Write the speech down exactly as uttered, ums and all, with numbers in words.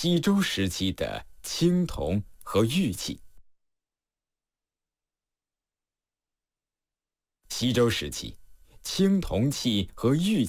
西周时期的青铜和玉器。西周时期，青铜器和玉器